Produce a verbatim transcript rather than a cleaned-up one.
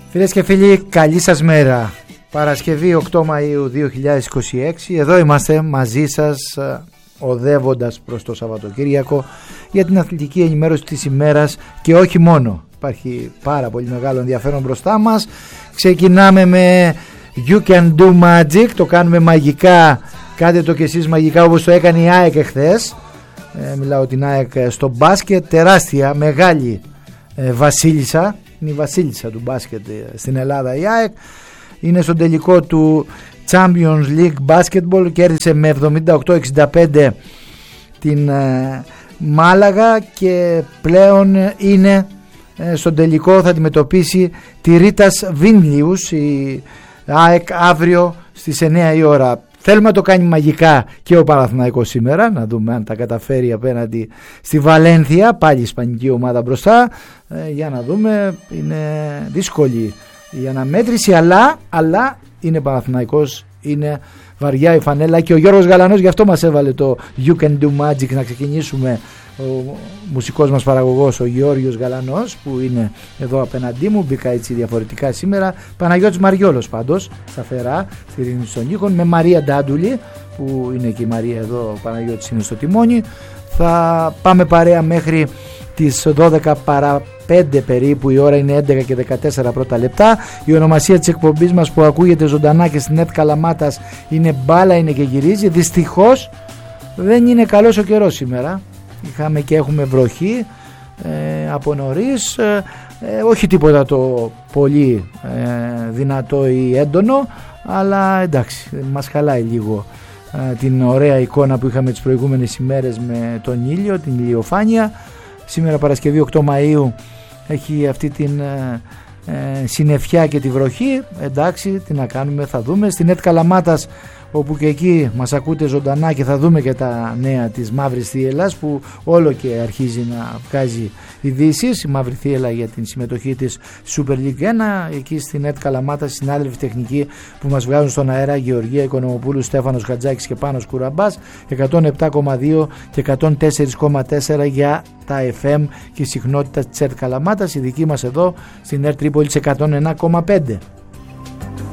Φίλες και φίλοι, καλή σας μέρα. Παρασκευή οκτώ Μαΐου δύο χιλιάδες είκοσι έξι. Εδώ είμαστε μαζί σας, οδεύοντας προς το Σαββατοκύριακο για την αθλητική ενημέρωση της ημέρας και όχι μόνο. Υπάρχει πάρα πολύ μεγάλο ενδιαφέρον μπροστά μας. Ξεκινάμε με You Can Do Magic. Το κάνουμε μαγικά. Κάντε το κι εσείς μαγικά όπως το έκανε η ΑΕΚ εχθές. ε, Μιλάω την ΑΕΚ στο μπάσκετ. Τεράστια, μεγάλη ε, βασίλισσα. Είναι η βασίλισσα του μπάσκετ στην Ελλάδα η ΑΕΚ. Είναι στον τελικό του Champions League Basketball. Κέρδισε με εβδομήντα οκτώ εξήντα πέντε την ε, Μάλαγα και πλέον είναι ε, στον τελικό. Θα αντιμετωπίσει τη Ρίτας Βίνλιους η ΑΕΚ αύριο στις εννιά η ώρα. Θέλουμε να το κάνει μαγικά και ο Παναθηναϊκός σήμερα, να δούμε αν τα καταφέρει απέναντι στη Βαλένθια, πάλι ισπανική ομάδα μπροστά, ε, για να δούμε. Είναι δύσκολη η αναμέτρηση, αλλά, αλλά είναι Παναθηναϊκός, είναι βαριά η φανέλα και ο Γιώργος Γαλανός γι' αυτό μας έβαλε το You Can Do Magic να ξεκινήσουμε. Ο μουσικός μας παραγωγός ο Γιώργος Γαλανός που είναι εδώ απέναντί μου, μπήκα έτσι διαφορετικά σήμερα. Παναγιώτης Μαριόλος πάντως σταθερά στη ρύθμιση των ήχων, με Μαρία Ντάντουλη που είναι και η Μαρία εδώ, ο Παναγιώτης είναι στο τιμόνι. Θα πάμε παρέα μέχρι τις δώδεκα παρά πέντε περίπου, η ώρα είναι έντεκα και δεκατέσσερα πρώτα λεπτά. Η ονομασία της εκπομπής μας που ακούγεται ζωντανά και στην ΕΤ Καλαμάτας είναι Μπάλα είναι και γυρίζει. Δυστυχώς δεν είναι καλός ο καιρός σήμερα. Είχαμε και έχουμε βροχή ε, από νωρίς, ε, ε, όχι τίποτα το πολύ ε, δυνατό ή έντονο, αλλά εντάξει, μας χαλάει λίγο ε, την ωραία εικόνα που είχαμε τις προηγούμενες ημέρες με τον ήλιο, την ηλιοφάνεια. Σήμερα Παρασκευή οκτώ Μαΐου έχει αυτή την ε, ε, συννεφιά και τη βροχή. Εντάξει, τι να κάνουμε, θα δούμε. Στην ΕΤ Καλαμάτας, όπου και εκεί μας ακούτε ζωντανά και θα δούμε και τα νέα της Μαύρης Θύελλας που όλο και αρχίζει να βγάζει ειδήσεις. Η Μαύρη Θύελλα για την συμμετοχή της Super League ένα, εκεί στην ΕΤ Καλαμάτα συνάδελφοι τεχνικοί που μας βγάζουν στον αέρα, Γεωργία Οικονομοπούλου, Στέφανος Χατζάκης και Πάνος Κουραμπάς, εκατόν επτά κόμμα δύο και εκατόν τέσσερα κόμμα τέσσερα για τα εφ εμ και η συχνότητα της ΕΤ Καλαμάτας. Η δική μας εδώ στην ΕΡΤ Τρίπολης εκατόν ένα κόμμα πέντε.